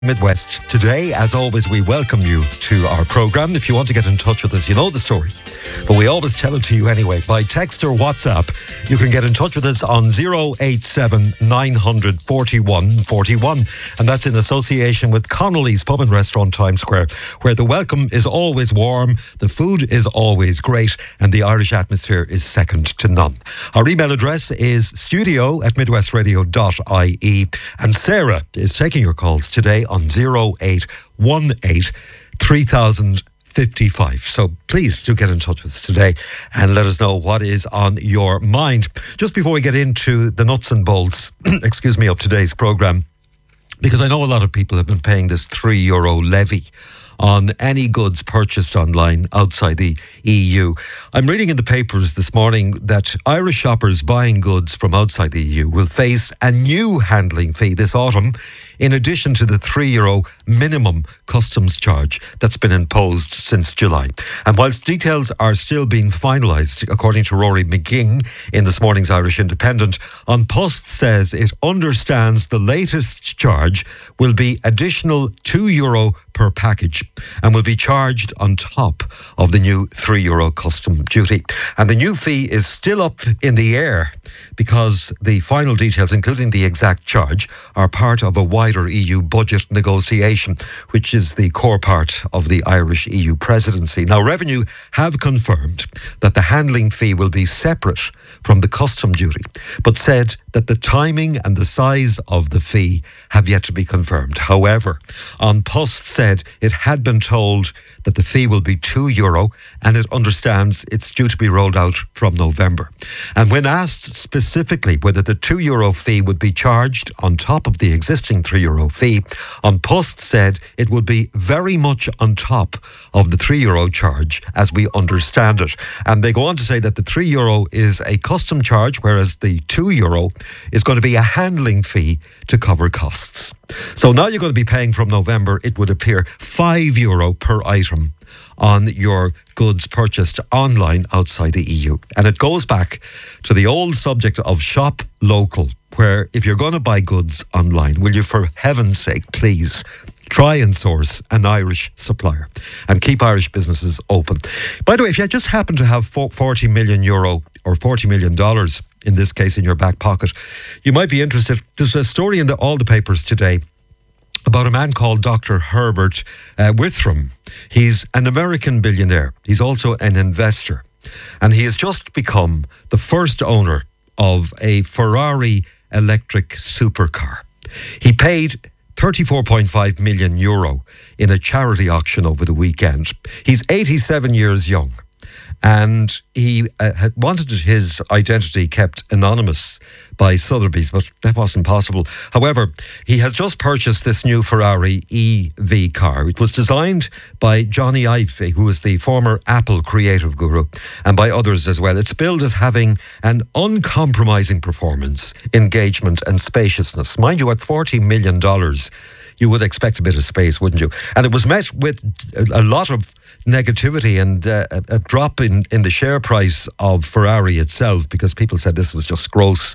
Midwest. Today, as always, we welcome you to our programme. If you want to get in touch with us, you know the story, but we always tell it to you anyway. By text or WhatsApp, you can get in touch with us on 087 900 41 41. And that's in association with Connolly's Pub and Restaurant, Times Square, where the welcome is always warm, the food is always great, and the Irish atmosphere is second to none. Our email address is studio@midwestradio.ie, and Sarah is taking your calls today on 0818 3055. So please do get in touch with us today and let us know what is on your mind. Just before we get into the nuts and bolts, of today's programme, because I know a lot of people have been paying this €3 levy on any goods purchased online outside the EU. I'm reading in the papers this morning that Irish shoppers buying goods from outside the EU will face a new handling fee this autumn, in addition to the €3 minimum customs charge that's been imposed since July. And whilst details are still being finalised, according to Rory McGing in this morning's Irish Independent, An Post says it understands the latest charge will be additional €2 per package and will be charged on top of the new €3 custom duty. And the new fee is still up in the air because the final details, including the exact charge, are part of a wider EU budget negotiation, which is the core part of the Irish EU presidency. Now, Revenue have confirmed that the handling fee will be separate from the custom duty, but said that the timing and the size of the fee have yet to be confirmed. However, An Post said it had been told that the fee will be €2 and it understands it's due to be rolled out from November. And when asked specifically whether the €2 fee would be charged on top of the existing €3 fee, An Post said it would be very much on top of the €3 charge as we understand it. And they go on to say that the €3 is a custom charge, whereas the €2 is going to be a handling fee to cover costs. So now you're going to be paying from November, it would appear, €5 per item on your goods purchased online outside the EU. And it goes back to the old subject of shop local, where if you're going to buy goods online, will you, for heaven's sake, please try and source an Irish supplier and keep Irish businesses open. By the way, if you just happen to have €40 million or $40 million in this case in your back pocket, you might be interested. There's a story in all the papers today about a man called Dr. Herbert Withram. He's an American billionaire. He's also an investor. And he has just become the first owner of a Ferrari electric supercar. He paid €34.5 million in a charity auction over the weekend. He's 87 years young. And he had wanted his identity kept anonymous by Sotheby's, but that wasn't possible. However, he has just purchased this new Ferrari EV car. It was designed by Johnny Ive, who is the former Apple creative guru, and by others as well. It's billed as having an uncompromising performance, engagement and spaciousness. Mind you, at $40 million, you would expect a bit of space, wouldn't you? And it was met with a lot of negativity and a drop in the share price of Ferrari itself, because people said this was just gross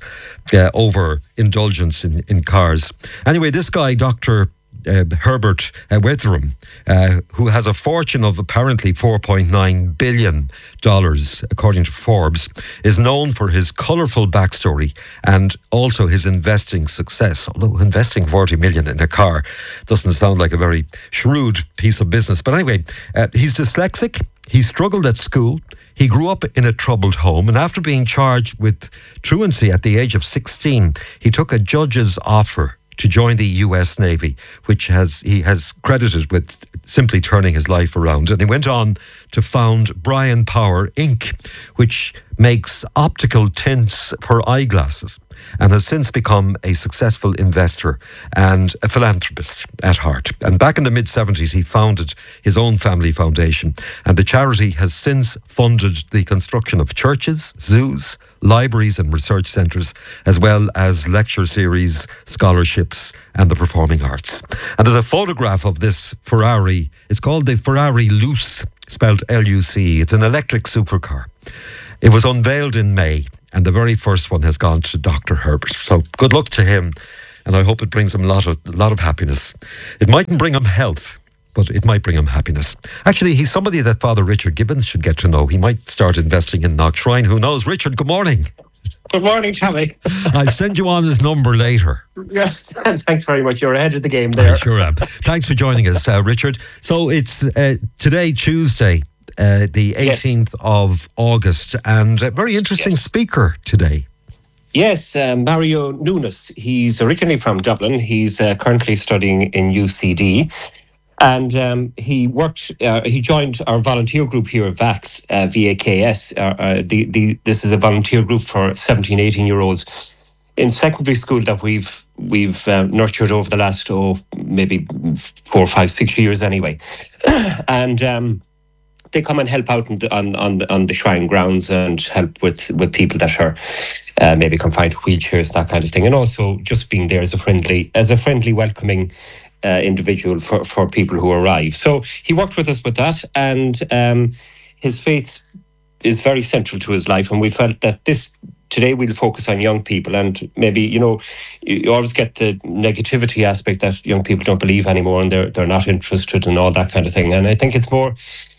overindulgence in cars. Anyway, this guy, Dr. Herbert Withram, who has a fortune of apparently $4.9 billion, according to Forbes, is known for his colourful backstory and also his investing success. Although investing $40 million in a car doesn't sound like a very shrewd piece of business. But anyway, he's dyslexic. He struggled at school. He grew up in a troubled home, and after being charged with truancy at the age of 16, he took a judge's offer to join the US Navy, which he has credited with simply turning his life around. And he went on to found Brian Power Inc., which makes optical tints for eyeglasses, and has since become a successful investor and a philanthropist at heart. And back in the mid-70s, he founded his own family foundation, and the charity has since funded the construction of churches, zoos, libraries and research centres, as well as lecture series, scholarships and the performing arts. And there's a photograph of this Ferrari. It's called the Ferrari Luce, spelled L-U-C. It's an electric supercar. It was unveiled in May, and the very first one has gone to Dr. Herbert. So good luck to him. and I hope it brings him a lot of happiness. It mightn't bring him health, but it might bring him happiness. Actually, he's somebody that Father Richard Gibbons should get to know. He might start investing in Knockshrine. Who knows? Richard, good morning. Good morning, Tommy. I'll send you on his number later. Yes, thanks very much. You're ahead of the game there. I sure am. Thanks for joining us, Richard. So it's today, Tuesday, the 18th of August, and a very interesting speaker today. Yes, Mario Nunes. He's originally from Dublin. He's currently studying in UCD. And he joined our volunteer group here at VAX, VAKS. This is a volunteer group for 17, 18-year-olds in secondary school that we've nurtured over the last, maybe 4, 5, 6 years anyway. And they come and help out on the shrine grounds and help with people that are maybe confined to wheelchairs, that kind of thing. And also just being there as a friendly, welcoming individual for people who arrive. So he worked with us with that, and his faith is very central to his life, and we felt that today we'll focus on young people. And maybe, you always get the negativity aspect that young people don't believe anymore and they're not interested and all that kind of thing. And I think it's more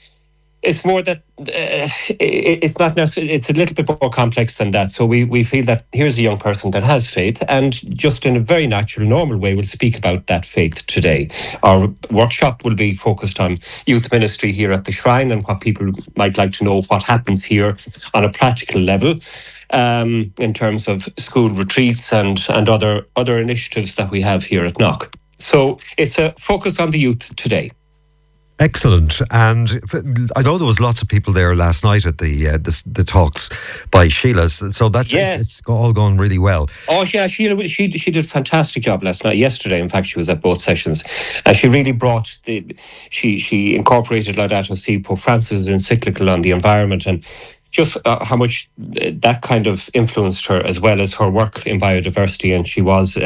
that it's not necessarily, it's a little bit more complex than that. So we feel that here's a young person that has faith, and just in a very natural, normal way, we'll speak about that faith today. Our workshop will be focused on youth ministry here at the Shrine and what people might like to know what happens here on a practical level, in terms of school retreats and other initiatives that we have here at Knock. So it's a focus on the youth today. Excellent. And I know there was lots of people there last night at the talks by Sheila, so that's it's all going really well. Oh yeah, Sheila, she did a fantastic job yesterday. In fact, she was at both sessions, and she really brought she incorporated Laudato Si, Pope Francis' encyclical on the environment, and just how much that kind of influenced her, as well as her work in biodiversity. And she was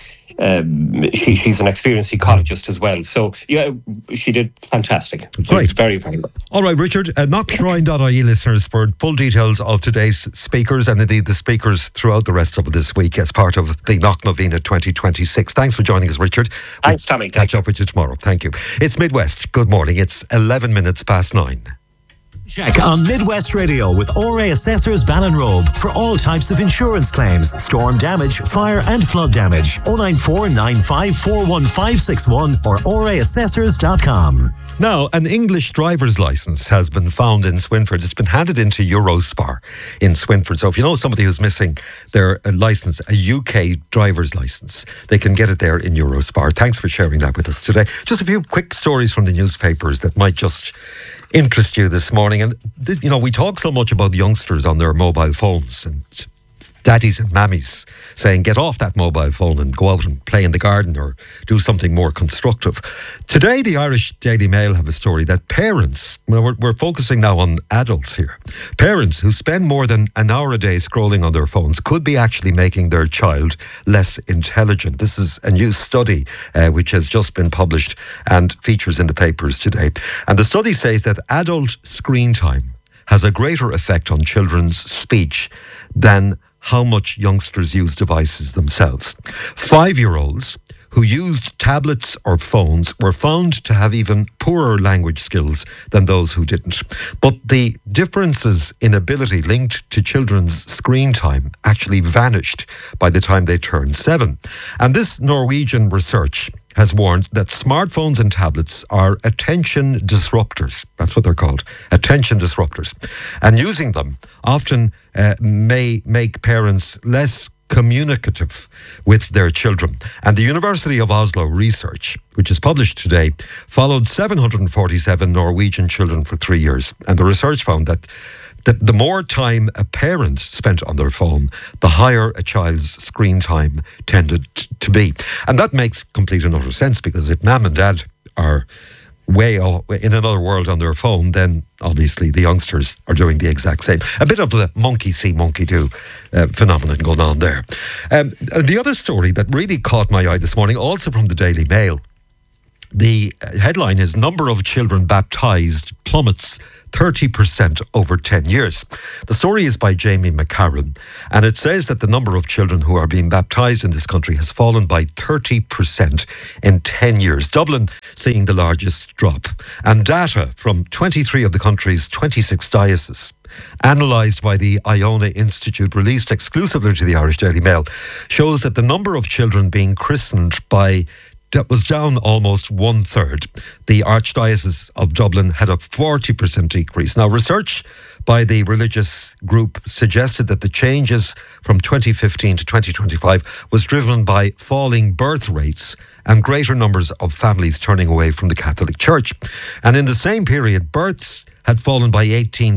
she's an experienced ecologist as well. So, yeah, she did fantastic. Great. Very, very well. All right, Richard, knockshrine.ie listeners for full details of today's speakers and indeed the speakers throughout the rest of this week as part of the Knock Novena 2026. Thanks for joining us, Richard. Thanks, Tommy. Catch up with you tomorrow. Thank you. It's Midwest. Good morning. It's 11 minutes past 9. Check on Midwest Radio with ORA Assessors Ballinrobe for all types of insurance claims, storm damage, fire and flood damage. 094 95 41561 or oraassessors.com. Now, an English driver's licence has been found in Swinford. It's been handed into Eurospar in Swinford. So if you know somebody who's missing their licence, a UK driver's licence, they can get it there in Eurospar. Thanks for sharing that with us today. Just a few quick stories from the newspapers that might just interest you this morning. And, we talk so much about youngsters on their mobile phones and daddies and mammies saying, get off that mobile phone and go out and play in the garden or do something more constructive. Today, the Irish Daily Mail have a story that parents, we're focusing now on adults here, parents who spend more than an hour a day scrolling on their phones could be actually making their child less intelligent. This is a new study which has just been published and features in the papers today. And the study says that adult screen time has a greater effect on children's speech than how much youngsters use devices themselves. 5-year-olds who used tablets or phones were found to have even poorer language skills than those who didn't. But the differences in ability linked to children's screen time actually vanished by the time they turned 7. And this Norwegian research has warned that smartphones and tablets are attention disruptors. That's what they're called, attention disruptors. And using them often may make parents less communicative with their children. And the University of Oslo research, which is published today, followed 747 Norwegian children for 3 years. And the research found that the more time a parent spent on their phone, the higher a child's screen time tended to be. And that makes complete and utter sense, because if mum and dad are way in another world on their phone, then obviously the youngsters are doing the exact same. A bit of the monkey see, monkey do phenomenon going on there. And the other story that really caught my eye this morning, also from the Daily Mail, The headline is number of children baptised plummets 30% over 10 years. The story is by Jamie McCarran, and it says that the number of children who are being baptised in this country has fallen by 30% in 10 years. Dublin seeing the largest drop. And data from 23 of the country's 26 dioceses, analysed by the Iona Institute, released exclusively to the Irish Daily Mail, shows that the number of children being christened that was down almost 1/3. The Archdiocese of Dublin had a 40% decrease. Now, research by the religious group suggested that the changes from 2015 to 2025 was driven by falling birth rates and greater numbers of families turning away from the Catholic Church. And in the same period, births had fallen by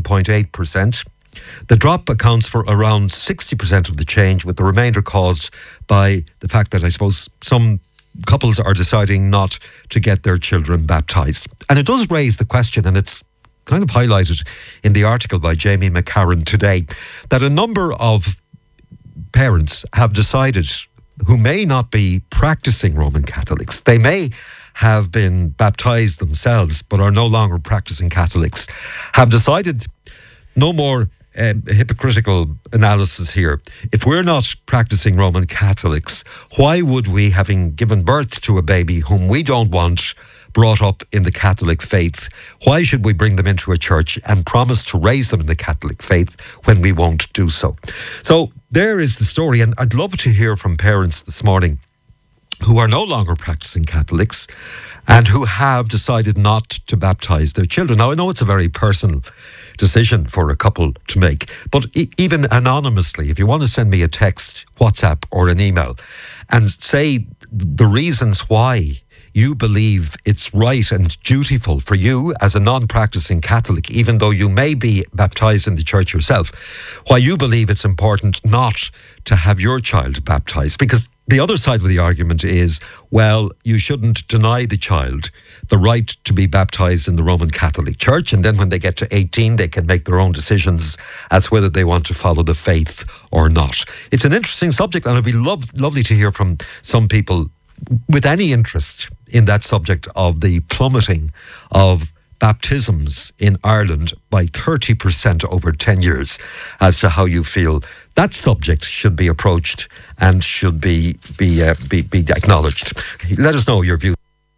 18.8%. The drop accounts for around 60% of the change, with the remainder caused by the fact that, I suppose, some couples are deciding not to get their children baptised. And it does raise the question, and it's kind of highlighted in the article by Jamie McCarran today, that a number of parents have decided, who may not be practicing Roman Catholics, they may have been baptised themselves but are no longer practicing Catholics, have decided no more hypocritical analysis here. If we're not practicing Roman Catholics, why would we, having given birth to a baby whom we don't want brought up in the Catholic faith, why should we bring them into a church and promise to raise them in the Catholic faith when we won't do so? So there is the story, and I'd love to hear from parents this morning who are no longer practicing Catholics and who have decided not to baptise their children. Now, I know it's a very personal decision for a couple to make, but even anonymously, if you want to send me a text, WhatsApp or an email and say the reasons why you believe it's right and dutiful for you as a non-practicing Catholic, even though you may be baptised in the church yourself, why you believe it's important not to have your child baptised. Because the other side of the argument is, well, you shouldn't deny the child the right to be baptised in the Roman Catholic Church, and then when they get to 18, they can make their own decisions as whether they want to follow the faith or not. It's an interesting subject, and it'd be lovely to hear from some people with any interest in that subject of the plummeting of baptisms in Ireland by 30% over 10 years, as to how you feel that subject should be approached and should be acknowledged. Let us know your views.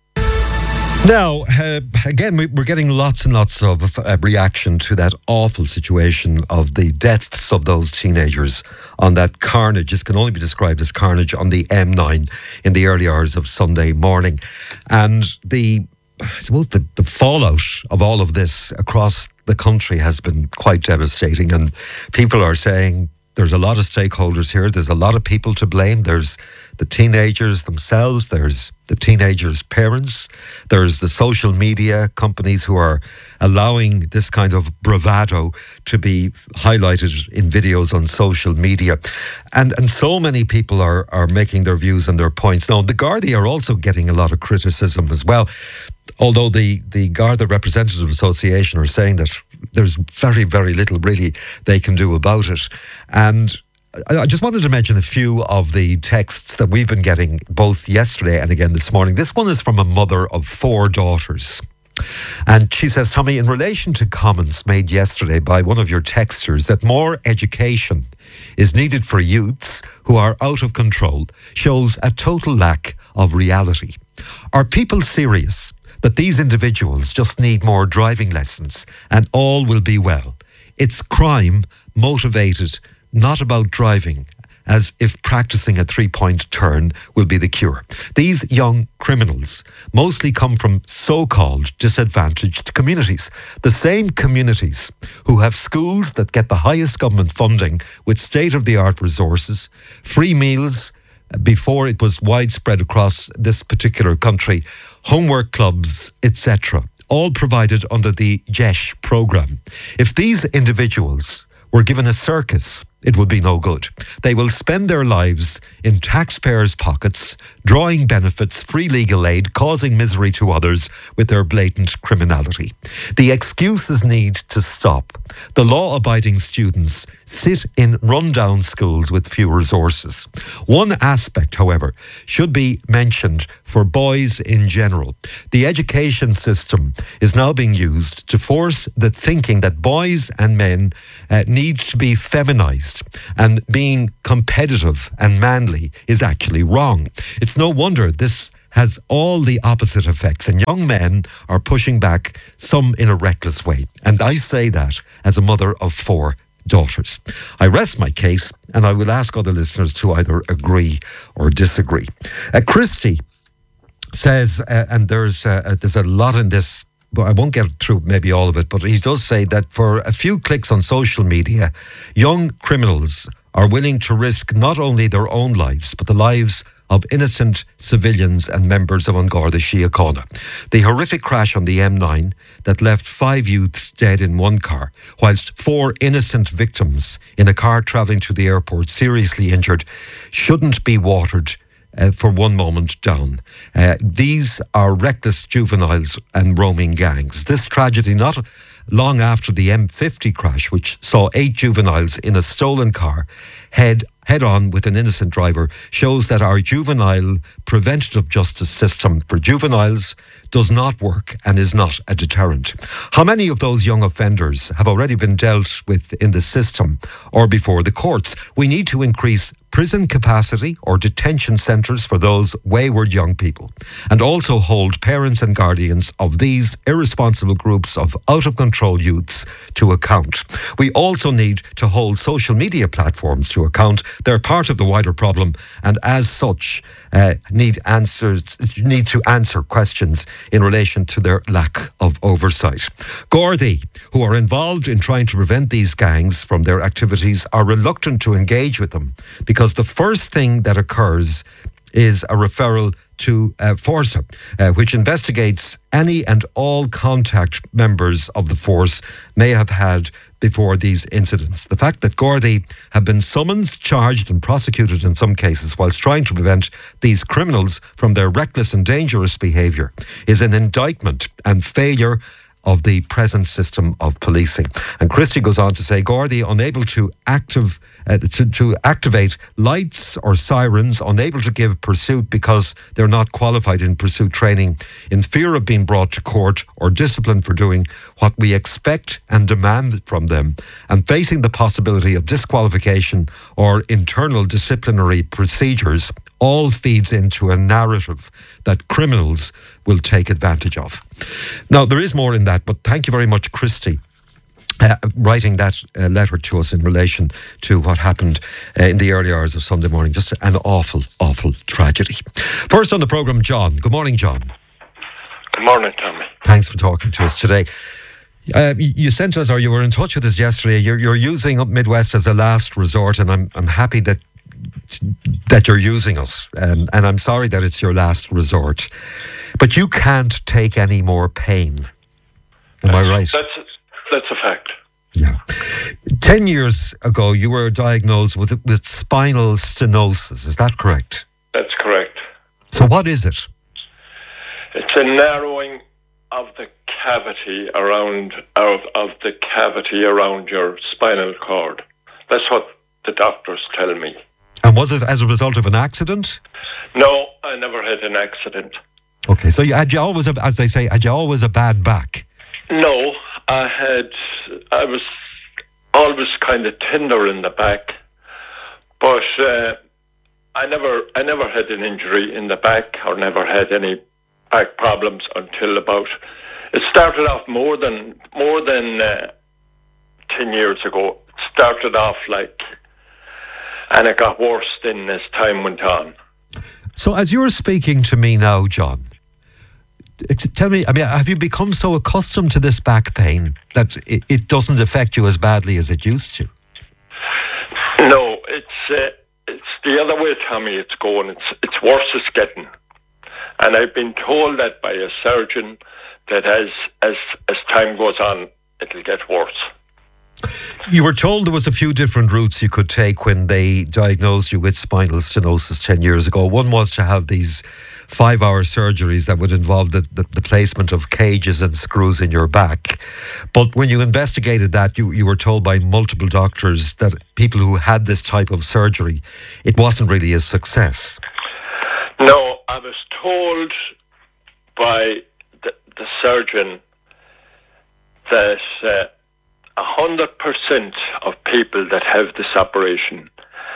Now, again, we're getting lots and lots of reaction to that awful situation of the deaths of those teenagers on that carnage. This can only be described as carnage on the M9 in the early hours of Sunday morning. And I suppose the fallout of all of this across the country has been quite devastating. And people are saying there's a lot of stakeholders here. There's a lot of people to blame. There's the teenagers themselves. There's the teenagers' parents. There's the social media companies who are allowing this kind of bravado to be highlighted in videos on social media. And so many people are making their views and their points. Now, the Gardaí are also getting a lot of criticism as well. Although the Garda Representative Association are saying that there's very, very little really they can do about it. And I just wanted to mention a few of the texts that we've been getting both yesterday and again this morning. This one is from a mother of 4 daughters. And she says, Tommy, in relation to comments made yesterday by one of your texters that more education is needed for youths who are out of control shows a total lack of reality. Are people serious that these individuals just need more driving lessons and all will be well? It's crime motivated, not about driving, as if practicing a 3-point turn will be the cure. These young criminals mostly come from so-called disadvantaged communities. The same communities who have schools that get the highest government funding with state-of-the-art resources, free meals before it was widespread across this particular country, homework clubs, etc., all provided under the JESH programme. If these individuals were given a circus it would be no good. They will spend their lives in taxpayers' pockets, drawing benefits, free legal aid, causing misery to others with their blatant criminality. The excuses need to stop. The law-abiding students sit in rundown schools with few resources. One aspect, however, should be mentioned for boys in general. The education system is now being used to force the thinking that boys and men need to be feminized, and being competitive and manly is actually wrong. It's no wonder this has all the opposite effects, and young men are pushing back, some in a reckless way. And I say that as a mother of 4 daughters. I rest my case, and I will ask other listeners to either agree or disagree. Christy says, and there's a lot in this, but I won't get through maybe all of it, but he does say that for a few clicks on social media, young criminals are willing to risk not only their own lives, but the lives of innocent civilians and members of An Garda Síochána. The horrific crash on the M9 that left 5 youths dead in one car, whilst 4 innocent victims in a car travelling to the airport seriously injured, shouldn't be watered for one moment down. These are reckless juveniles and roaming gangs. This tragedy, not long after the M50 crash, which saw 8 juveniles in a stolen car head on with an innocent driver, shows that our juvenile preventative justice system for juveniles does not work and is not a deterrent. How many of those young offenders have already been dealt with in the system or before the courts? We need to increase prison capacity or detention centres for those wayward young people, and also hold parents and guardians of these irresponsible groups of out-of-control youths to account. We also need to hold social media platforms to account. They're part of the wider problem, and as such need to answer questions in relation to their lack of oversight. Gardaí, who are involved in trying to prevent these gangs from their activities, are reluctant to engage with them because the first thing that occurs is a referral to Forsa, which investigates any and all contact members of the force may have had before these incidents. The fact that Gardaí have been summoned, charged and prosecuted in some cases whilst trying to prevent these criminals from their reckless and dangerous behaviour is an indictment and failure of the present system of policing. And Christie goes on to say, Gardaí unable to activate lights or sirens, unable to give pursuit because they're not qualified in pursuit training, in fear of being brought to court or disciplined for doing what we expect and demand from them, and facing the possibility of disqualification or internal disciplinary procedures, all feeds into a narrative that criminals will take advantage of. Now, there is more in that, but thank you very much, Christy, writing that letter to us in relation to what happened in the early hours of Sunday morning. Just an awful, awful tragedy. First on the programme, John. Good morning, John. Good morning, Tommy. Thanks for talking to us today. You sent us, or you were in touch with us yesterday. You're using Up Midwest as a last resort, and I'm happy that you're using us, and I'm sorry that it's your last resort, but you can't take any more pain. Am I right? That's a fact. Yeah. 10 years ago, you were diagnosed with spinal stenosis. Is that correct? That's correct. So what is it? It's a narrowing of the cavity around your spinal cord. That's what the doctors tell me. And was it as a result of an accident? No, I never had an accident. Okay, so had you always a bad back? No, I was always kind of tender in the back, but I never had an injury in the back or never had any back problems until it started off more than 10 years ago. It started off and it got worse then as time went on. So as you're speaking to me now, John, tell me, have you become so accustomed to this back pain that it doesn't affect you as badly as it used to? No, it's the other way, Tommy. It's going. It's worse it's getting, and I've been told that by a surgeon that as time goes on, it'll get worse. You were told there was a few different routes you could take when they diagnosed you with spinal stenosis 10 years ago. One was to have these 5-hour surgeries that would involve the placement of cages and screws in your back. But when you investigated that, you were told by multiple doctors that people who had this type of surgery, it wasn't really a success. No, I was told by the surgeon that 100% of people that have this operation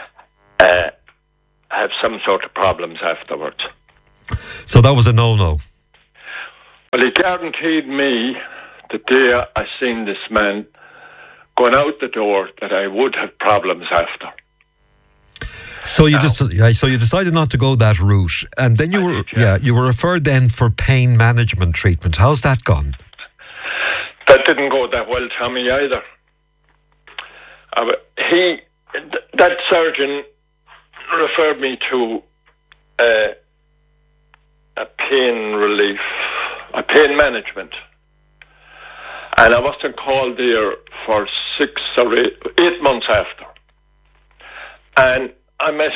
have some sort of problems afterwards. So that was a no-no. Well, he guaranteed me the day I seen this man going out the door that I would have problems after. So you decided not to go that route, and then you were referred then for pain management treatment. How's that gone? That didn't go that well, Tommy, either. That surgeon referred me to a pain management. And I wasn't called there for 6 or 8 months after. And I met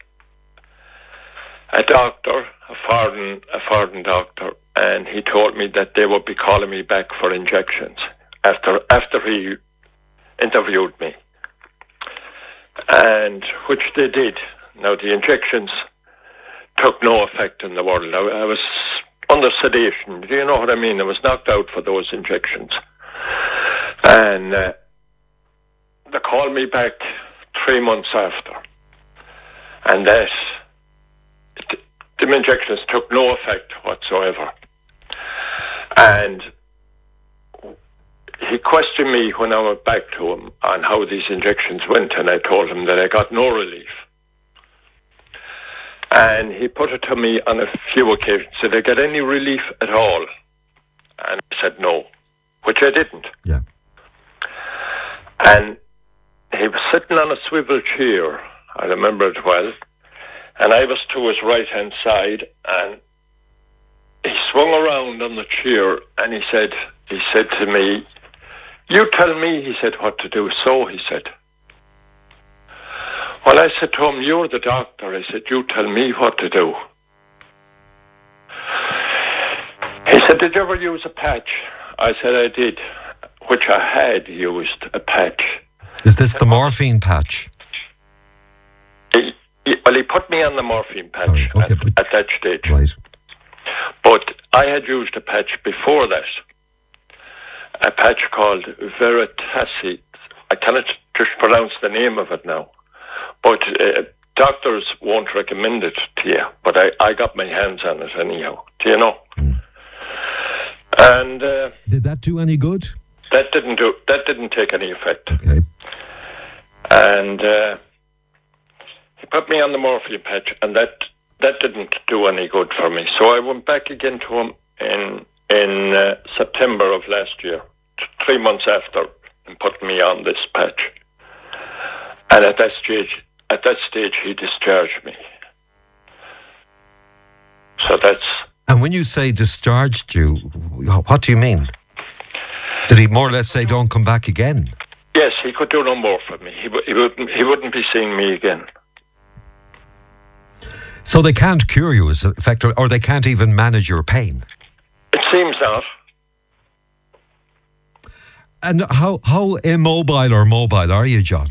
a doctor, a foreign doctor, and he told me that they would be calling me back for injections after he interviewed me. And which they did. Now, the injections took no effect in the world. I was under sedation. Do you know what I mean? I was knocked out for those injections. And they called me back 3 months after. And the injections took no effect whatsoever. And he questioned me when I went back to him on how these injections went, and I told him that I got no relief. And he put it to me on a few occasions, did I get any relief at all? And I said no, which I didn't. Yeah. And he was sitting on a swivel chair, I remember it well, and I was to his right-hand side, and he swung around on the chair, and he said to me, you tell me, he said, what to do. So, he said. Well, I said to him, you're the doctor. I said, you tell me what to do. He said, did you ever use a patch? I said, I did, which I had used a patch. Is this the morphine patch? Well, he put me on the morphine patch at that stage. Right. But I had used a patch before that. A patch called Veritasi. I cannot just pronounce the name of it now. But doctors won't recommend it to you. But I got my hands on it anyhow. Do you know? Mm. And did that do any good? That didn't take any effect. Okay. And he put me on the morphine patch, and that didn't do any good for me. So I went back again to him in September of last year, 3 months after, and put me on this patch. And at that stage, he discharged me. So that's. And when you say discharged you, what do you mean? Did he more or less say, "Don't come back again"? Yes, he could do no more for me. He wouldn't be seeing me again. So they can't cure you, as a fact, or they can't even manage your pain. It seems not. And how immobile or mobile are you, John?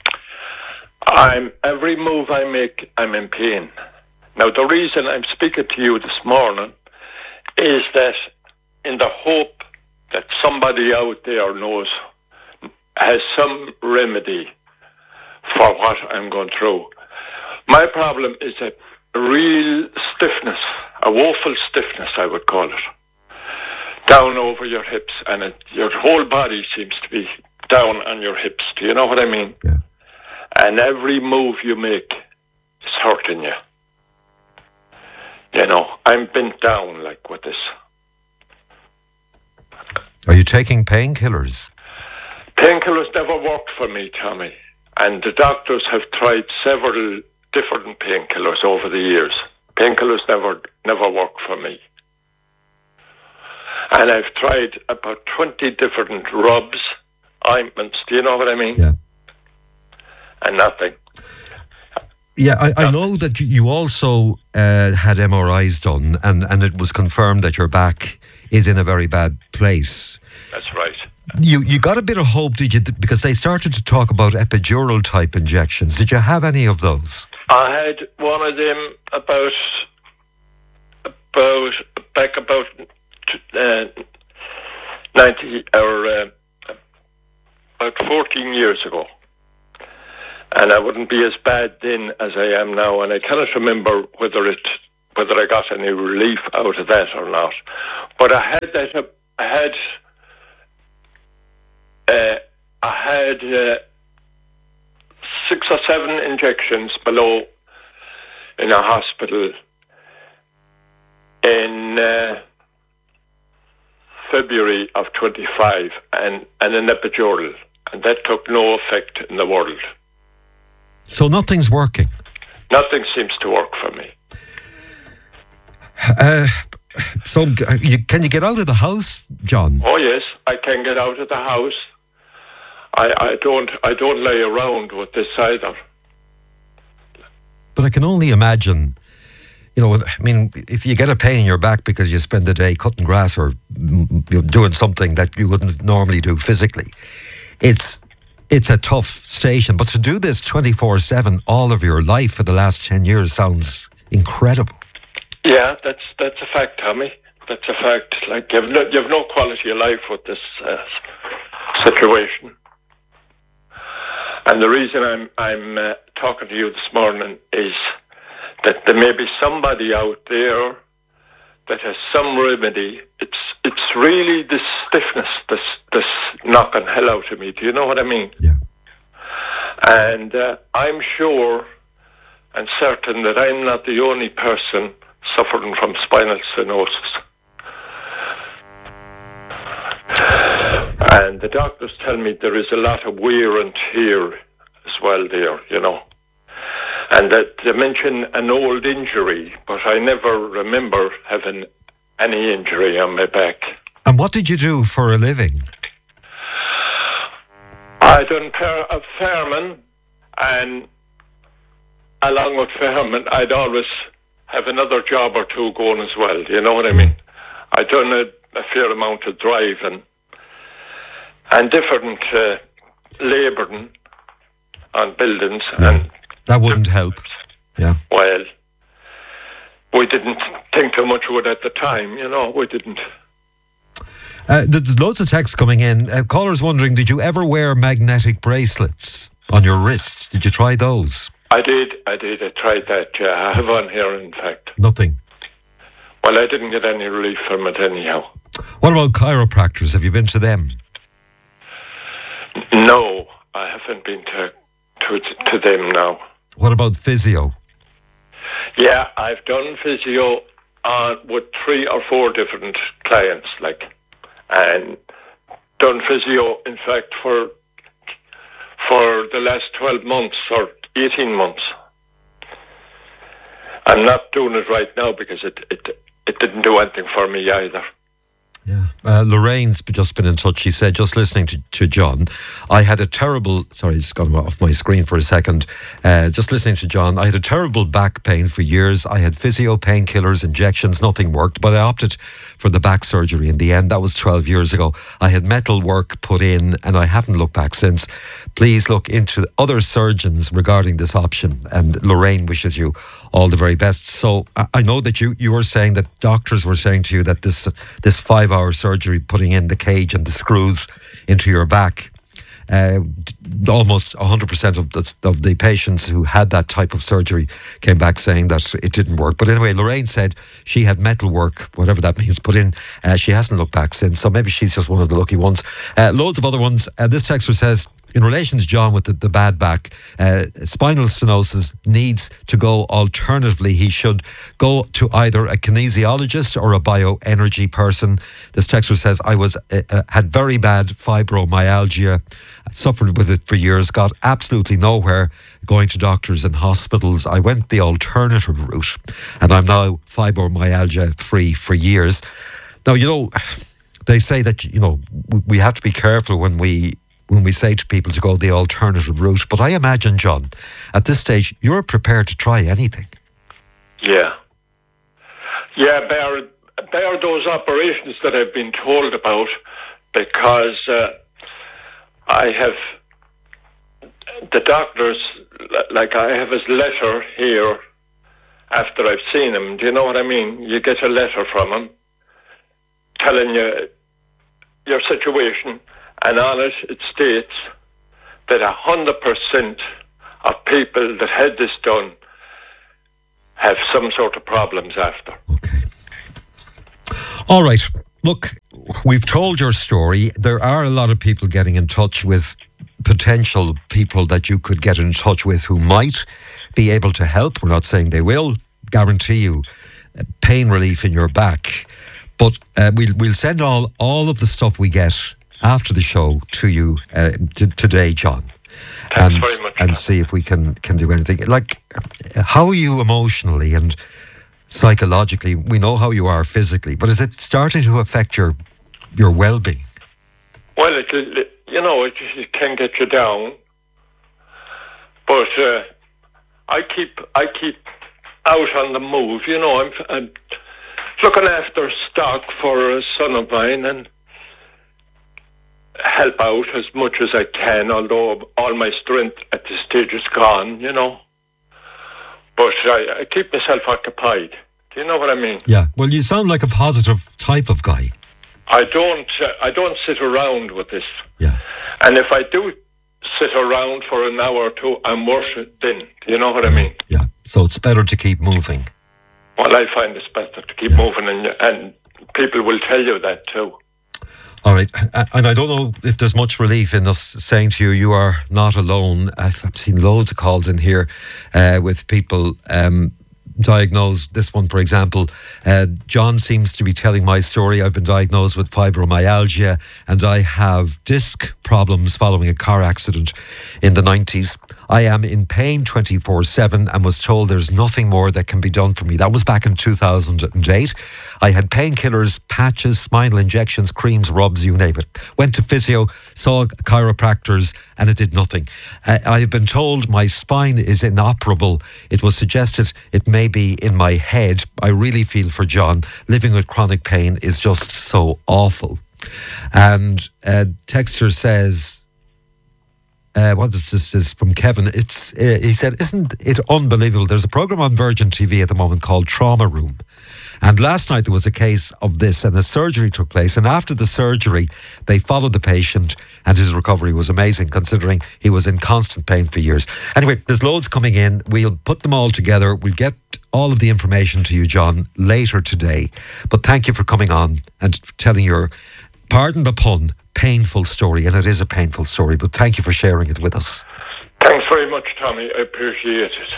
Every move I make, I'm in pain. Now, the reason I'm speaking to you this morning is that in the hope that somebody out there has some remedy for what I'm going through. My problem is a real stiffness, a woeful stiffness, I would call it, down over your hips, and your whole body seems to be down on your hips. Do you know what I mean? Yeah. And every move you make is hurting you. You know, I'm bent down like with this. Are you taking painkillers? Painkillers never worked for me, Tommy. And the doctors have tried several different painkillers over the years. Painkillers never worked for me. And I've tried about 20 different rubs ointments. Do you know what I mean? Yeah. And nothing. Yeah, I know that you also had MRIs done, and it was confirmed that your back is in a very bad place. That's right. You got a bit of hope, did you? Because they started to talk about epidural type injections. Did you have any of those? I had one of them about 90 or about 14 years ago. And I wouldn't be as bad then as I am now. And I cannot remember whether I got any relief out of that or not. But I had that. I had 6 or 7 injections below in a hospital in February of 25, and an epidural, and that took no effect in the world. So nothing's working? Nothing seems to work for me. So can you get out of the house, John? Oh yes, I can get out of the house. I don't lay around with this either. But I can only imagine, you know, I mean, if you get a pain in your back because you spend the day cutting grass or doing something that you wouldn't normally do physically, it's a tough station. But to do this 24/7 all of your life for the last 10 years sounds incredible. Yeah, that's a fact, Tommy. That's a fact. Like you've no quality of life with this situation. And the reason I'm talking to you this morning is that there may be somebody out there that has some remedy. It's really this stiffness, this knocking hell out of me. Do you know what I mean? Yeah. And I'm sure and certain that I'm not the only person suffering from spinal stenosis. And the doctors tell me there is a lot of wear and tear as well there, you know. And that they mention an old injury, but I never remember having any injury on my back. And what did you do for a living? I done fireman, and along with fireman, I'd always have another job or two going as well. Do you know what I mean? I done a fair amount of driving and different labouring on buildings. Yeah. And that wouldn't help. Yeah. Well, we didn't think too much of it at the time, you know, we didn't. There's loads of texts coming in. Callers wondering, did you ever wear magnetic bracelets on your wrist? Did you try those? I did. I tried that, yeah. I have one here, in fact. Nothing? Well, I didn't get any relief from it anyhow. What about chiropractors? Have you been to them? No, I haven't been to them now. What about physio? Yeah, I've done physio with 3 or 4 different clients, like, and done physio, in fact, for the last 12 months or 18 months. I'm not doing it right now because it didn't do anything for me either. Yeah. Lorraine's just been in touch. She said, just listening to John, I had a terrible, sorry, it's gone off my screen for a second. Just listening to John, I had a terrible back pain for years. I had physio, painkillers, injections, nothing worked, but I opted for the back surgery in the end. That was 12 years ago. I had metal work put in and I haven't looked back since. Please look into other surgeons regarding this option. And Lorraine wishes you all the very best. So I know that you were saying that doctors were saying to you that this 5-hour surgery, putting in the cage and the screws into your back, almost 100% of the patients who had that type of surgery came back saying that it didn't work. But anyway, Lorraine said she had metal work, whatever that means, put in. She hasn't looked back since, so maybe she's just one of the lucky ones. Loads of other ones. This texter says, in relation to John with the bad back, spinal stenosis needs to go alternatively. He should go to either a kinesiologist or a bioenergy person. This texter says, I had very bad fibromyalgia, suffered with it for years, got absolutely nowhere going to doctors and hospitals. I went the alternative route and I'm now fibromyalgia free for years. Now, you know, they say that, you know, we have to be careful when we when we say to people to go the alternative route. But I imagine, John, at this stage, you're prepared to try anything. Yeah. Yeah, bear those operations that I've been told about, because I have the doctors, like I have his letter here after I've seen him. Do you know what I mean? You get a letter from him telling you your situation, and on it states that 100% of people that had this done have some sort of problems after. Okay. All right. Look, we've told your story. There are a lot of people getting in touch with potential people that you could get in touch with who might be able to help. We're not saying they will guarantee you pain relief in your back, but we'll send all of the stuff we get after the show to you today, John. Thanks very much. And see if we can do anything. Like, how are you emotionally and psychologically? We know how you are physically, but is it starting to affect your well-being? Well, it can get you down, but I keep out on the move. You know, I'm looking after stock for a son of mine and help out as much as I can, although all my strength at this stage is gone, you know. But I keep myself occupied. Do you know what I mean? Yeah. Well, you sound like a positive type of guy. I don't sit around with this. Yeah. And if I do sit around for an hour or two, I'm worse then. Do you know what I mean? Yeah. So it's better to keep moving. Well, I find it's better to keep moving, and people will tell you that too. All right. And I don't know if there's much relief in us saying to you, you are not alone. I've seen loads of calls in here with people diagnosed. This one, for example, John seems to be telling my story. I've been diagnosed with fibromyalgia and I have disc problems following a car accident in the 90s. I am in pain 24/7 and was told there's nothing more that can be done for me. That was back in 2008. I had painkillers, patches, spinal injections, creams, rubs, you name it. Went to physio, saw chiropractors, and it did nothing. I have been told my spine is inoperable. It was suggested it may be in my head. I really feel for John. Living with chronic pain is just so awful. And Texter says, what is this? Is from Kevin. He said, isn't it unbelievable? There's a program on Virgin TV at the moment called Trauma Room. And last night there was a case of this and a surgery took place. And after the surgery, they followed the patient and his recovery was amazing considering he was in constant pain for years. Anyway, there's loads coming in. We'll put them all together. We'll get all of the information to you, John, later today. But thank you for coming on and telling your, pardon the pun, painful story. And it is a painful story, but thank you for sharing it with us. Thanks very much, Tommy. I appreciate it.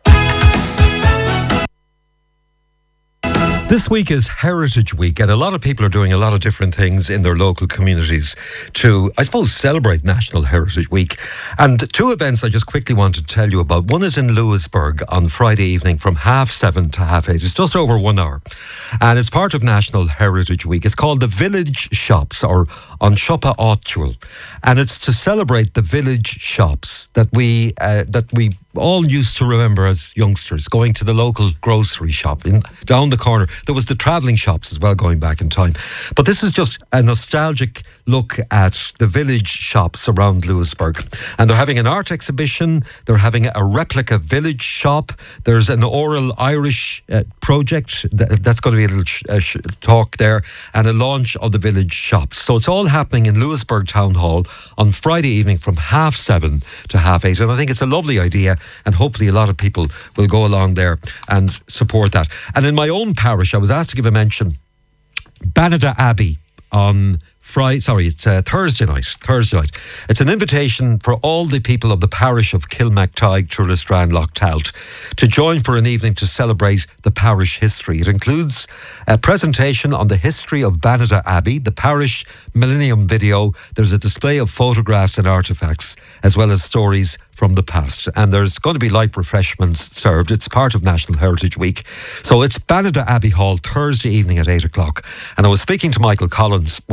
This week is Heritage Week, and a lot of people are doing a lot of different things in their local communities to, I suppose, celebrate National Heritage Week. And two events I just quickly want to tell you about. One is in Lewisburg on Friday evening from 7:30 to 8:30. It's just over 1 hour. And it's part of National Heritage Week. It's called the Village Shops, or An Siopa Áitiúil. And it's to celebrate the village shops that we all used to remember as youngsters, going to the local grocery shop down the corner. There was the travelling shops as well going back in time. But this is just a nostalgic look at the village shops around Lewisburg. And they're having an art exhibition. They're having a replica village shop. There's an oral Irish project. That's going to be a little talk there. And a launch of the village shops. So it's all happening in Lewisburg Town Hall on Friday evening from 7:30 to 8:30. And I think it's a lovely idea. And hopefully a lot of people will go along there and support that. And in my own parish, I was asked to give a mention. Banada Abbey on Thursday night. It's an invitation for all the people of the parish of Kilmactide, Trulistran, Lochtalt to join for an evening to celebrate the parish history. It includes a presentation on the history of Banada Abbey, the parish millennium video. There's a display of photographs and artefacts, as well as stories from the past. And there's going to be light refreshments served. It's part of National Heritage Week. So it's Banada Abbey Hall, Thursday evening at 8 o'clock. And I was speaking to Michael Collins, one of the organisers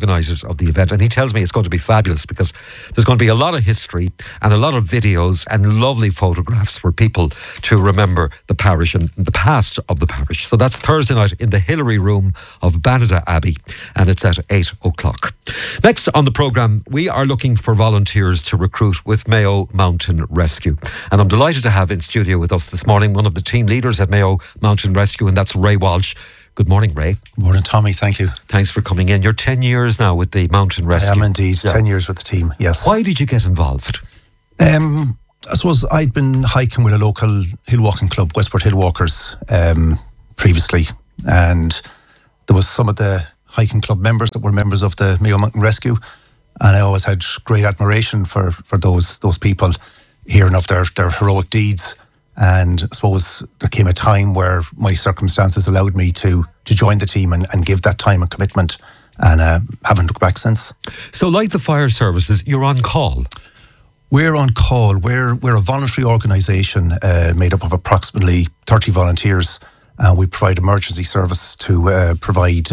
organisers of the event, and he tells me it's going to be fabulous because there's going to be a lot of history and a lot of videos and lovely photographs for people to remember the parish and the past of the parish. So that's Thursday night in the Hillary Room of Banada Abbey, and it's at 8 o'clock. Next on the programme, we are looking for volunteers to recruit with Mayo Mountain Rescue. And I'm delighted to have in studio with us this morning one of the team leaders at Mayo Mountain Rescue, and that's Ray Walsh. Good morning, Ray. Good morning, Tommy. Thank you. Thanks for coming in. You're 10 years now with the Mountain Rescue. I am indeed. 10 years with the team, yes. Why did you get involved? I suppose I'd been hiking with a local hill walking club, Westport Hill Walkers, previously. And there was some of the hiking club members that were members of the Mayo Mountain Rescue. And I always had great admiration for those people, hearing of their heroic deeds. And I suppose there came a time where my circumstances allowed me to join the team and give that time and commitment, and haven't looked back since. So like the fire services, you're on call? We're on call. We're a voluntary organisation made up of approximately 30 volunteers, and we provide emergency service to provide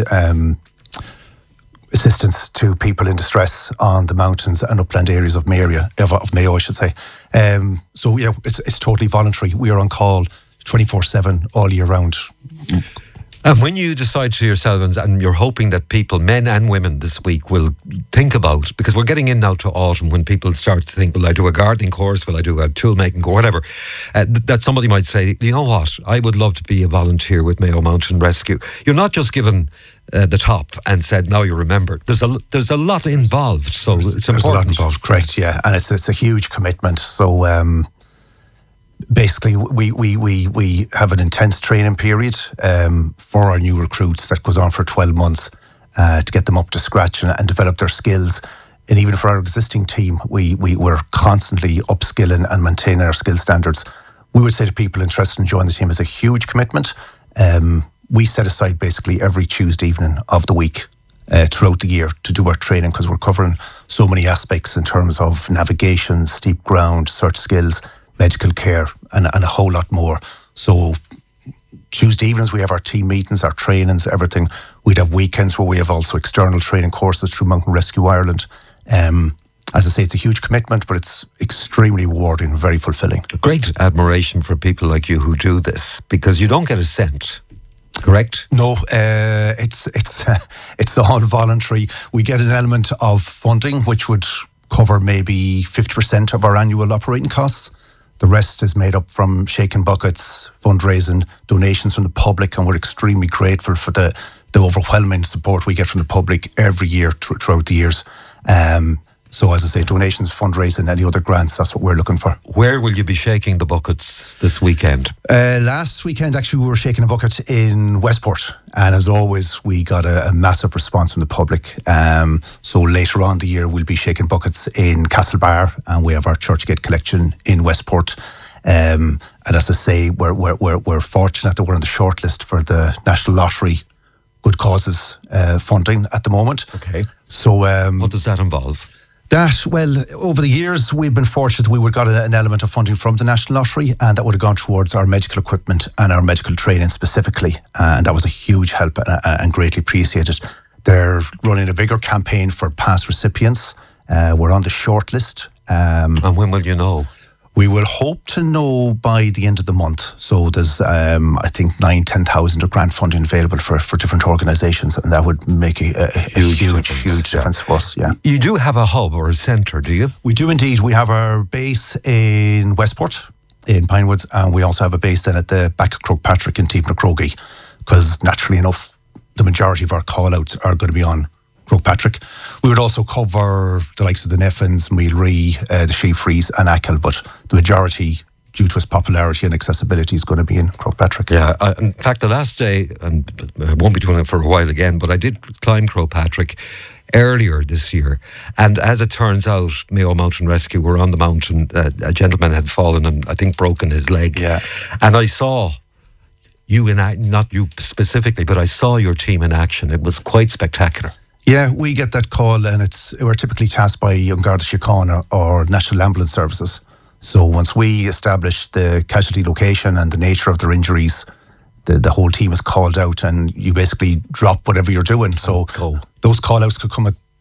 assistance to people in distress on the mountains and upland areas of Mayo, I should say. So yeah, it's totally voluntary. We are on call 24/7 all year round. And when you decide to yourselves, and you're hoping that people, men and women this week, will think about, because we're getting in now to autumn when people start to think, will I do a gardening course, will I do a tool making course, whatever, that somebody might say, you know what, I would love to be a volunteer with Mayo Mountain Rescue. You're not just given the top and said, now you remember. There's a lot involved, so it's important. There's a lot involved, correct, yeah. And it's a huge commitment. So basically, we have an intense training period for our new recruits that goes on for 12 months to get them up to scratch and develop their skills. And even for our existing team, we're constantly upskilling and maintaining our skill standards. We would say to people interested in joining the team, it's a huge commitment. We set aside basically every Tuesday evening of the week throughout the year to do our training, because we're covering so many aspects in terms of navigation, steep ground, search skills, medical care, and a whole lot more. So Tuesday evenings we have our team meetings, our trainings, everything. We'd have weekends where we have also external training courses through Mountain Rescue Ireland. As I say, it's a huge commitment, but it's extremely rewarding, very fulfilling. Great admiration for people like you who do this, because you don't get a cent. Correct? No, it's all voluntary. We get an element of funding which would cover maybe 50% of our annual operating costs. The rest is made up from shaking buckets, fundraising, donations from the public, and we're extremely grateful for the overwhelming support we get from the public every year throughout the years. So as I say, donations, fundraising, any other grants, that's what we're looking for. Where will you be shaking the buckets this weekend? Last weekend, actually, we were shaking a bucket in Westport. And as always, we got a massive response from the public. So later on the year, we'll be shaking buckets in Castlebar, and we have our Churchgate collection in Westport. And as I say, we're fortunate that we're on the shortlist for the National Lottery Good Causes funding at the moment. Okay. So what does that involve? Well, over the years, we've been fortunate we would have got an element of funding from the National Lottery, and that would have gone towards our medical equipment and our medical training specifically. And that was a huge help and greatly appreciated. They're running a bigger campaign for past recipients. We're on the shortlist. And when will you know? We will hope to know by the end of the month. So there's, I think, 9,000-10,000 of grant funding available for different organisations, and that would make a huge difference for us. Yeah. You do have a hub or a centre, do you? We do indeed. We have our base in Westport, in Pinewoods, and we also have a base then at the back of Croagh-Patrick in Teampnacrogie, because naturally enough, the majority of our call-outs are going to be on Croagh-Patrick. We would also cover the likes of the Neffens, Mealree, the Sheafrees and Achill, but the majority, due to its popularity and accessibility, is going to be in Croagh-Patrick. Yeah, in fact, the last day, and I won't be doing it for a while again, but I did climb Croagh-Patrick earlier this year, and as it turns out, Mayo Mountain Rescue were on the mountain. A gentleman had fallen and I think broken his leg. Yeah. And I saw you not you specifically, but I saw your team in action. It was quite spectacular. Yeah, we get that call, and we're typically tasked by An Garda Síochána or National Ambulance Services. So once we establish the casualty location and the nature of their injuries, the whole team is called out, and you basically drop whatever you're doing. So those call-outs could come at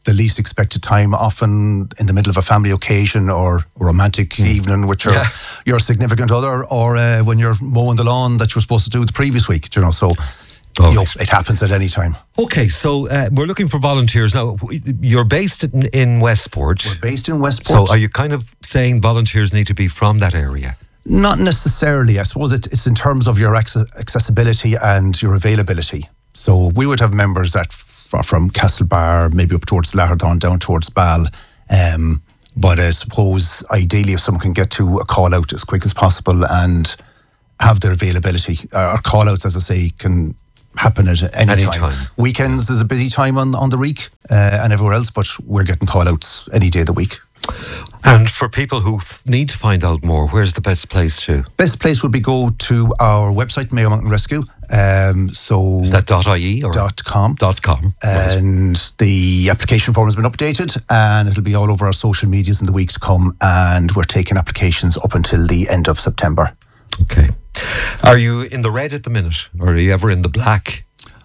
the least expected time, often in the middle of a family occasion or a romantic evening with your significant other, or when you're mowing the lawn that you were supposed to do the previous week, you know, so it happens at any time. Okay, so we're looking for volunteers. Now, you're based in Westport. We're based in Westport. So are you kind of saying volunteers need to be from that area? Not necessarily. I suppose it's in terms of your accessibility and your availability. So we would have members that from Castlebar, maybe up towards Lahardon, down towards Ball. But I suppose ideally if someone can get to a call out as quick as possible and have their availability. Our call outs, as I say, can happen at any time. Weekends is a busy time on the week and everywhere else, but we're getting call outs any day of the week. And for people who need to find out more, where's the best place to? Best place would be go to our website, Mayo Mountain Rescue. So is that .ie or .com? .com. And the application form has been updated, and it'll be all over our social medias in the weeks to come. And we're taking applications up until the end of September. Okay. Are you in the red at the minute, or are you ever in the black?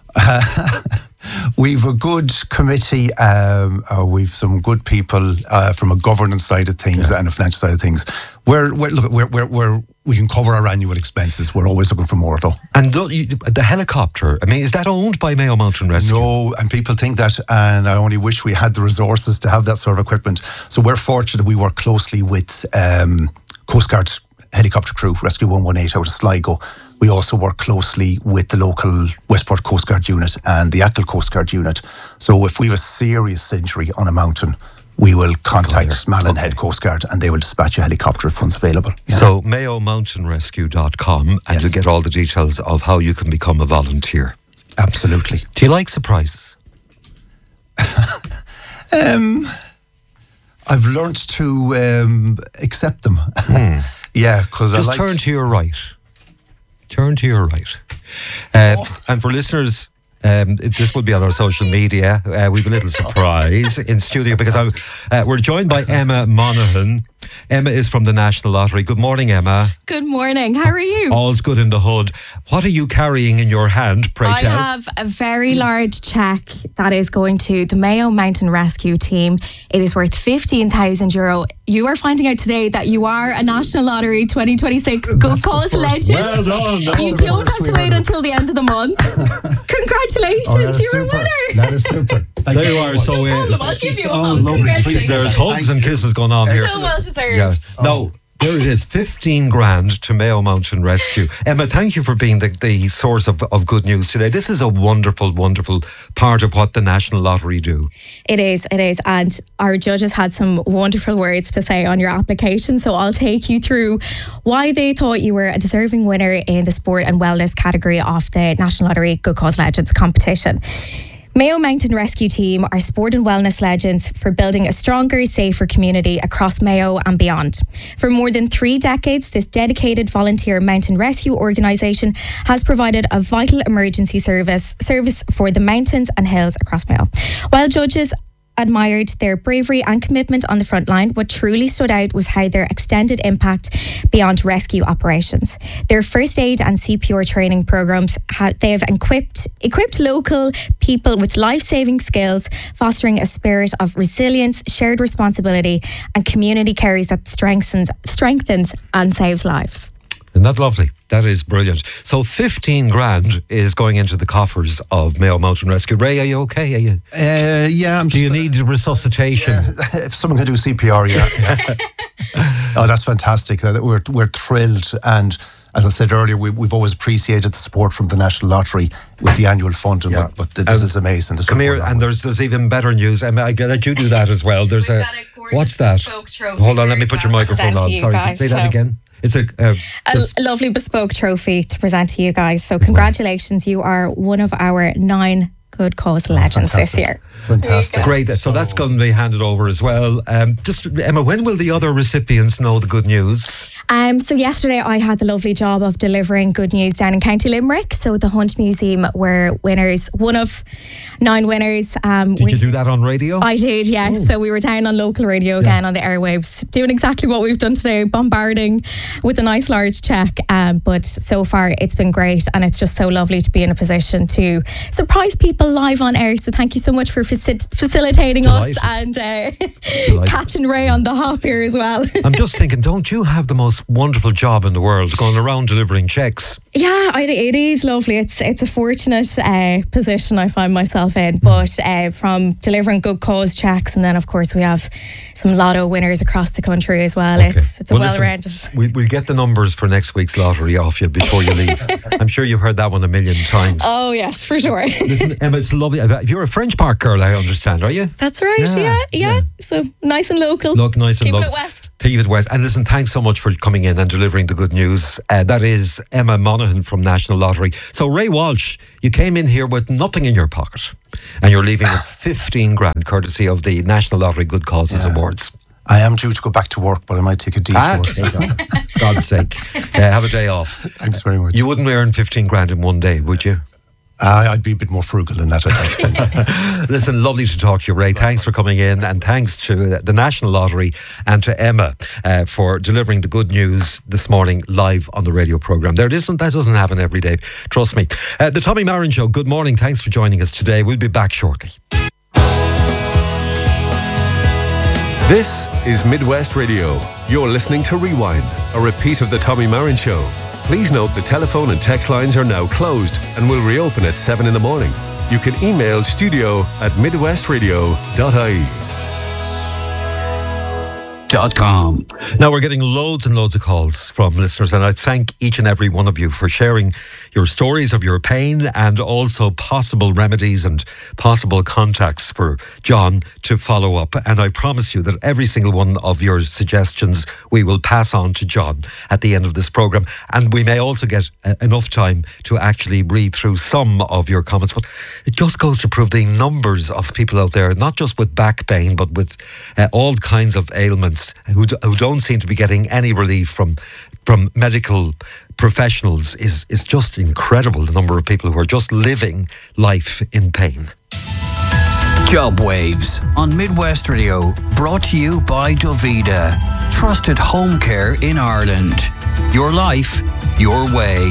We've a good committee. We've some good people from a governance side of things and a financial side of things. We can cover our annual expenses. We're always looking for more, though. And the helicopter, I mean, is that owned by Mayo Mountain Rescue? No, and people think that, and I only wish we had the resources to have that sort of equipment. So we're fortunate we work closely with Coast Guard helicopter crew, Rescue 118 out of Sligo. We also work closely with the local Westport Coast Guard unit and the Achill Coast Guard unit. So if we have a serious injury on a mountain, we will contact Malin Head Coast Guard and they will dispatch a helicopter if one's available. Yeah. So mayomountainrescue.com and you'll get all the details of how you can become a volunteer. Absolutely. Do you like surprises? I've learned to accept them. Yeah, because just turn to your right. Turn to your right. And for listeners, this will be on our social media. We've a little surprise in studio because we're joined by Emma Monaghan. Emma is from the National Lottery. Good morning, Emma. Good morning. How are you? All's good in the hood. What are you carrying in your hand, pray tell? I have a very large cheque that is going to the Mayo Mountain Rescue team. It is worth €15,000. You are finding out today that you are a National Lottery 2026 Good Cause legend. Well done. You don't have to wait until the end of the month. Congratulations, you're a winner. That is super. There you are. So I'll give you a hug. Congratulations. There's hugs and kisses going on here. So well deserved. Yes. No. There it is, 15 grand to Mayo Mountain Rescue. Emma, thank you for being the source of good news today. This is a wonderful, wonderful part of what the National Lottery do. It is. And our judges had some wonderful words to say on your application. So I'll take you through why they thought you were a deserving winner in the sport and wellness category of the National Lottery Good Cause Legends competition. Mayo Mountain Rescue Team are sport and wellness legends for building a stronger, safer community across Mayo and beyond. For more than 3 decades, this dedicated volunteer mountain rescue organisation has provided a vital emergency service for the mountains and hills across Mayo. While judges admired their bravery and commitment on the front line, what truly stood out was how their extended impact beyond rescue operations. Their first aid and CPR training programs they have equipped local people with life-saving skills, fostering a spirit of resilience, shared responsibility and community cares that strengthens and saves lives. And that's lovely. That is brilliant. So 15 grand is going into the coffers of Mayo Mountain Rescue. Ray, are you okay? Yeah. Do you need resuscitation? Yeah, if someone can do CPR, yeah. Oh, that's fantastic. We're thrilled. And as I said earlier, we've always appreciated the support from the National Lottery with the annual funding. Yeah. But this is amazing. Come here, and there's even better news. Emma, I let you do that as well. There's what's that? Hold on, let me put your microphone on. Sorry, say that again. It's a lovely bespoke trophy to present to you guys. So congratulations, you are one of our 9 Good Cause legends this year. Fantastic. Great. So that's going to be handed over as well. Just Emma, when will the other recipients know the good news? So yesterday I had the lovely job of delivering good news down in County Limerick. So the Hunt Museum were winners, one of 9 winners. Did you do that on radio? I did, yes. Oh. So we were down on local radio again on the airwaves, doing exactly what we've done today, bombarding with a nice large check. But so far it's been great, and it's just so lovely to be in a position to surprise people live on air. So thank you so much for facilitating Delighted. us and catching Ray on the hop here as well. I'm just thinking, don't you have the most wonderful job in the world, going around delivering checks? Yeah, it is lovely. It's a fortunate position I find myself in. But from delivering good cause checks, and then of course we have some lotto winners across the country as well. Okay. It's a well-rounded. Listen, we'll get the numbers for next week's lottery off you before you leave. I'm sure you've heard that one a million times. Oh yes, for sure. Listen, Emma, it's lovely. You're a French Park girl, I understand, are you? That's right. Yeah. So nice and local. Look, nice and Keep local. it west. Keep it west. And listen, thanks so much for coming in and delivering the good news. That is Emma Monaghan from National Lottery. So Ray Walsh, you came in here with nothing in your pocket, and you're leaving with 15 grand, courtesy of the National Lottery Good Causes Awards. I am due to go back to work, but I might take a detour. God's sake, have a day off. Thanks very much. You wouldn't earn 15 grand in one day, would you? I'd be a bit more frugal than that, I think. Listen, lovely to talk to you, Ray. Thanks for coming in, and thanks to the National Lottery and to Emma for delivering the good news this morning live on the radio programme. That doesn't happen every day, trust me. The Tommy Marin Show, good morning. Thanks for joining us today. We'll be back shortly. This is Midwest Radio. You're listening to Rewind, a repeat of the Tommy Marin Show. Please note the telephone and text lines are now closed and will reopen at 7 in the morning. You can email studio@midwestradio.ie. Now we're getting loads and loads of calls from listeners, and I thank each and every one of you for sharing your stories of your pain and also possible remedies and possible contacts for John to follow up. And I promise you that every single one of your suggestions we will pass on to John at the end of this programme, and we may also get enough time to actually read through some of your comments. But it just goes to prove the numbers of people out there, not just with back pain, but with all kinds of ailments, who don't seem to be getting any relief from medical professionals is just incredible. The number of people who are just living life in pain. Job Waves on Midwest Radio, brought to you by Dovida, trusted home care in Ireland. Your life, your way.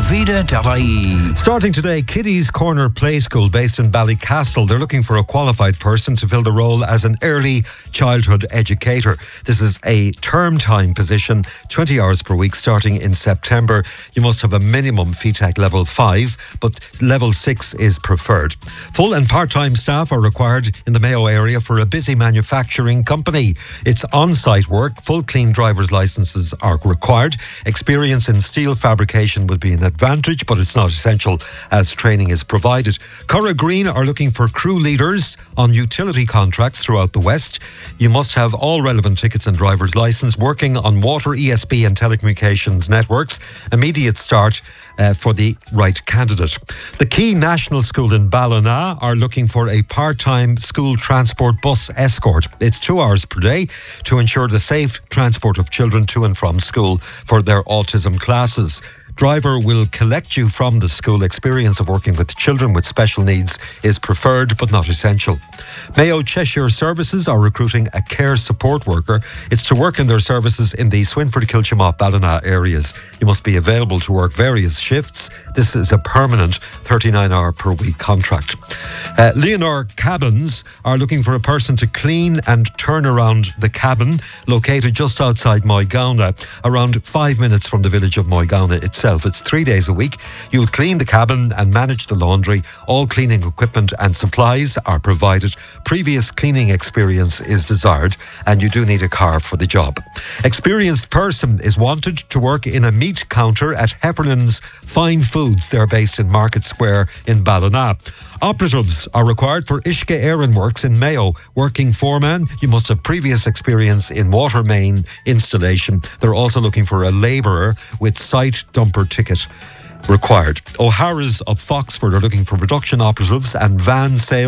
Dovida.ie. Starting today, Kiddies Corner Play School based in Ballycastle. They're looking for a qualified person to fill the role as an early childhood educator. This is a term time position, 20 hours per week starting in September. You must have a minimum FETAC level 5, but level 6 is preferred. Full and part-time staff are required in the Mayo area for a busy manufacturing company. It's on-site work. Full clean driver's licenses are required. Experience in steel fabrication would be an advantage, but it's not essential as training is provided. Curra Green are looking for crew leaders on utility contracts throughout the West. You must have all relevant tickets and driver's license, working on water, ESB and telecommunications networks. Immediate start for the right candidate. The Key National School in Ballina are looking for a part-time school transport bus escort. It's 2 hours per day to ensure the safe transport of children to and from school for their autism classes. Driver will collect you from the school. Experience of working with children with special needs is preferred but not essential. Mayo Cheshire Services are recruiting a care support worker. It's to work in their services in the Swinford, Kilchimop, Ballina areas. You must be available to work various shifts. This is a permanent 39-hour per week contract. Leonor Cabins are looking for a person to clean and turn around the cabin located just outside Moygauna, around 5 minutes from the village of Moygauna itself. It's 3 days a week. You'll clean the cabin and manage the laundry. All cleaning equipment and supplies are provided. Previous cleaning experience is desired, and you do need a car for the job. Experienced person is wanted to work in a meat counter at Hefferlan's Fine Foods. They're based in Market Square in Ballina. Operatives are required for Ishka Aaron Works in Mayo. Working foreman, you must have previous experience in water main installation. They're also looking for a labourer with site dumper ticket required. O'Hara's of Foxford are looking for production operatives and van sales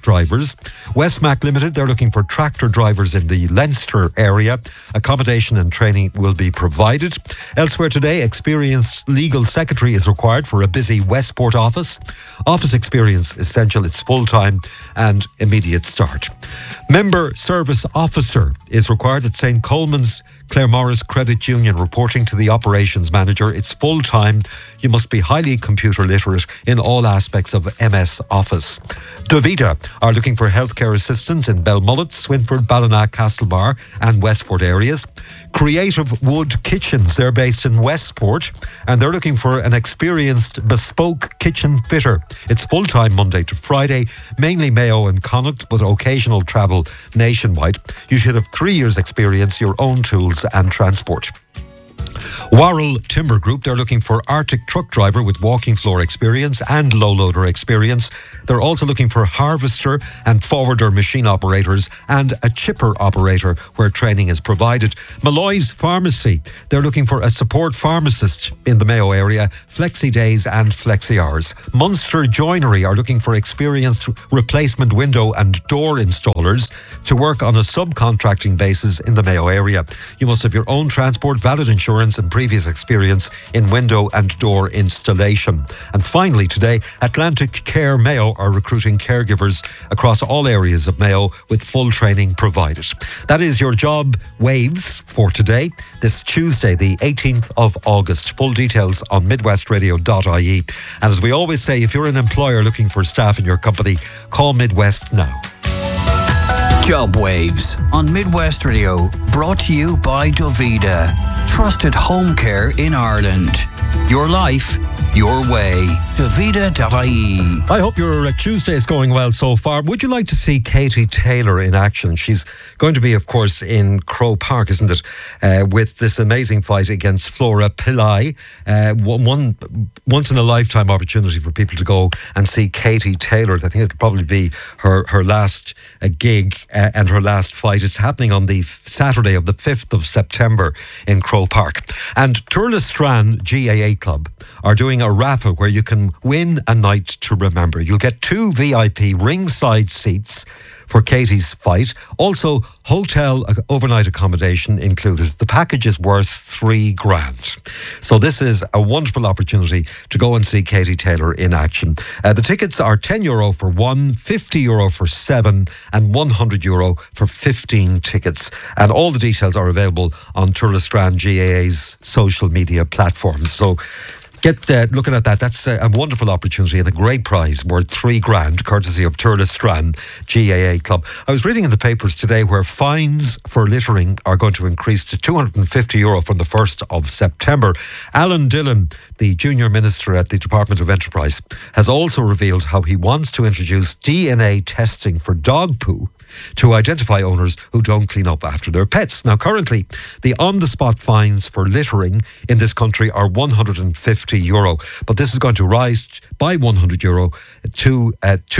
drivers. Westmac Limited, they're looking for tractor drivers in the Leinster area. Accommodation and training will be provided. Elsewhere today, experienced legal secretary is required for a busy Westport office. Office experience essential, it's full-time and immediate start. Member service officer is required at St. Coleman's Claremorris Credit Union, reporting to the operations manager. It's full-time. You must be highly computer literate in all aspects of MS Office. Davida are looking for healthcare assistants in Belmullet, Swinford, Ballina, Castlebar and Westport areas. Creative Wood Kitchens, they're based in Westport and they're looking for an experienced bespoke kitchen fitter. It's full-time Monday to Friday, mainly Mayo and Connacht, but occasional travel nationwide. You should have 3 years experience, your own tools and transport. Warrell Timber Group, they're looking for Arctic truck driver with walking floor experience and low loader experience. They're also looking for harvester and forwarder machine operators and a chipper operator where training is provided. Malloy's Pharmacy, they're looking for a support pharmacist in the Mayo area, flexi days and flexi hours. Munster Joinery are looking for experienced replacement window and door installers to work on a subcontracting basis in the Mayo area. You must have your own transport, valid insurance and previous experience in window and door installation. And finally today, Atlantic Care Mayo are recruiting caregivers across all areas of Mayo with full training provided. That is your job waves for today, this Tuesday, the 18th of August. Full details on midwestradio.ie. And as we always say, if you're an employer looking for staff in your company, call Midwest now. Job Waves on Midwest Radio, brought to you by Davida. Trusted home care in Ireland. Your life, your way. Davida.ie. I hope your Tuesday is going well so far. Would you like to see Katie Taylor in action? She's going to be, of course, in Crow Park, isn't it? With this amazing fight against Flora Pillai. One once-in-a-lifetime opportunity for people to go and see Katie Taylor. I think it'll probably be her last gig and her last fight. It's happening on the Saturday of the 5th of September in Crow Park. And Turlestrane GAA Club are doing a raffle where you can win a night to remember. You'll get 2 VIP ringside seats for Katie's fight. Also, hotel overnight accommodation included. The package is worth $3,000. So this is a wonderful opportunity to go and see Katie Taylor in action. The tickets are €10 for 1, €50 for 7 and €100 for 15 tickets. And all the details are available on Turlestrane GAA's social media platforms. So get looking at that. That's a wonderful opportunity and a great prize worth $3,000, courtesy of Turlestrane GAA Club. I was reading in the papers today where fines for littering are going to increase to €250 from the 1st of September. Alan Dillon, the junior minister at the Department of Enterprise, has also revealed how he wants to introduce DNA testing for dog poo to identify owners who don't clean up after their pets. Now, currently, the on-the-spot fines for littering in this country are €150, but this is going to rise by €100 to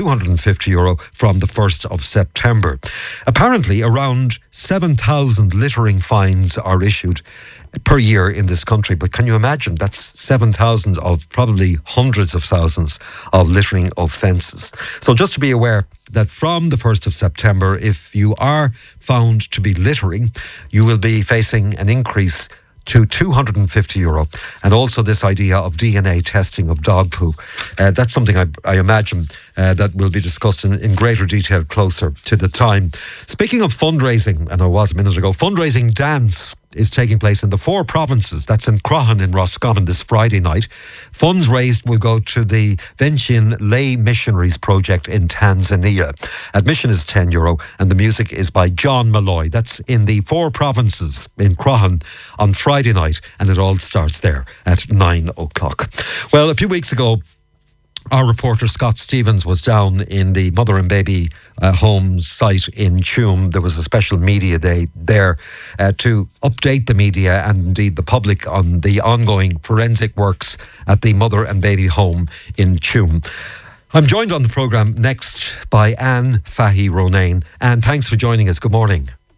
€250 from the 1st of September. Apparently, around 7,000 littering fines are issued per year in this country. But can you imagine? That's 7,000 of probably hundreds of thousands of littering offences. So just to be aware that from the 1st of September, if you are found to be littering, you will be facing an increase to €250. And also this idea of DNA testing of dog poo. That's something I imagine that will be discussed in greater detail closer to the time. Speaking of fundraising, and I was a minute ago, fundraising dance is taking place in the 4 provinces. That's in Croghan in Roscommon this Friday night. Funds raised will go to the Vientiane Lay Missionaries Project in Tanzania. Admission is €10 and the music is by John Malloy. That's in the 4 provinces in Croghan on Friday night, and it all starts there at 9 o'clock. Well, a few weeks ago, our reporter Scott Stevens was down in the mother and baby home site in Tuam. There was a special media day there to update the media and indeed the public on the ongoing forensic works at the mother and baby home in Tuam. I'm joined on the programme next by Anne Fahy Ronayne. Anne, thanks for joining us. Good morning.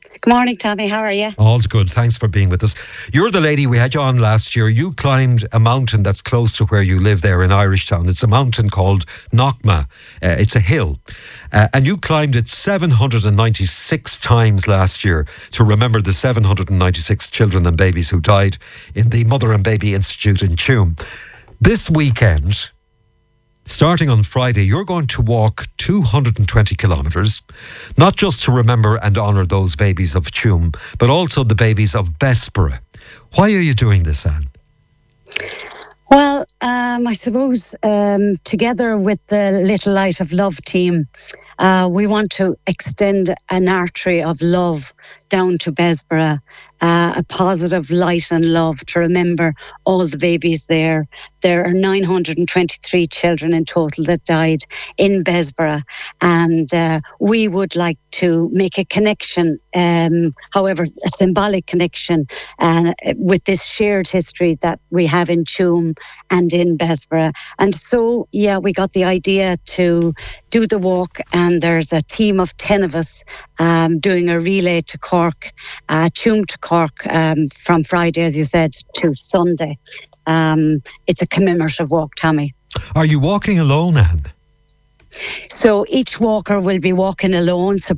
Good morning, Tommy. How are you? All's good. Thanks for being with us. You're the lady we had you on last year. You climbed a mountain that's close to where you live there in Irishtown. It's a mountain called Knockma. It's a hill. And you climbed it 796 times last year to remember the 796 children and babies who died in the Mother and Baby Institute in Tuam. This weekend, starting on Friday, you're going to walk 220 kilometres, not just to remember and honour those babies of Tuam, but also the babies of Bessborough. Why are you doing this, Anne? Well, I suppose together with the Little Light of Love team, we want to extend an artery of love down to Bessborough, a positive light and love to remember all the babies there. There are 923 children in total that died in Bessborough, and we would like to make a connection, however, a symbolic connection with this shared history that we have in Tuam and in Bessborough. And so, we got the idea to do the walk, and there's a team of 10 of us doing a relay to Cork, Tuam to Cork, from Friday, as you said, to Sunday. It's a commemorative walk, Tommy. Are you walking alone, Anne? So each walker will be walking alone. So